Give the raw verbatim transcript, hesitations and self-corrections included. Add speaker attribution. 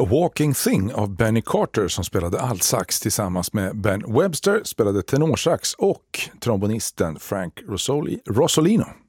Speaker 1: A Walking Thing av Benny Carter som spelade altsax tillsammans med Ben Webster spelade tenorsax och trombonisten Frank Rosoli, Rosolino